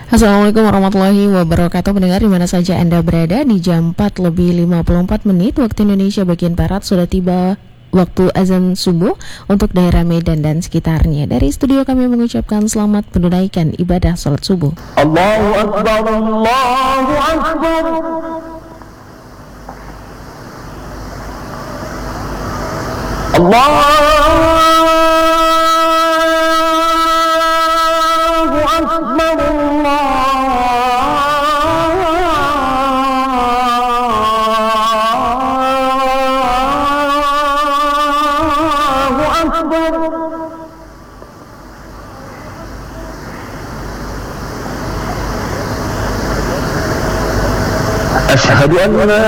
Assalamualaikum warahmatullahi wabarakatuh. Pendengar di mana saja Anda berada, di jam 4:54 waktu Indonesia bagian Barat sudah tiba waktu azan subuh untuk daerah Medan dan sekitarnya. Dari studio kami mengucapkan selamat menunaikan ibadah salat subuh. Allahu Akbar, Allahu Akbar. Allahu Akbar, Allahu Akbar. Asyhadu an la